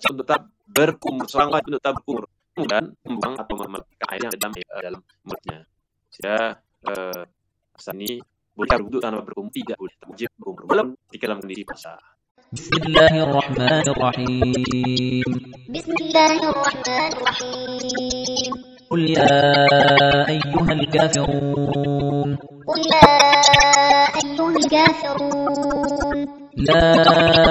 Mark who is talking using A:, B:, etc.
A: untuk tetap berkumur, seorang wajib untuk tetap berkumur dan membuang atau memanfaatkan air yang ada dalam mulutnya. Sehingga ini boleh berwudu tanpa berkumur, tidak boleh, wajib berkumur walaupun ketika dalam kondisi puasa.
B: Bismillahirrahmanirrahim. Bismillahirrahmanirrahim. Qul ya ayyuhal kafirun. Qul ya ayyuhal kafirun. La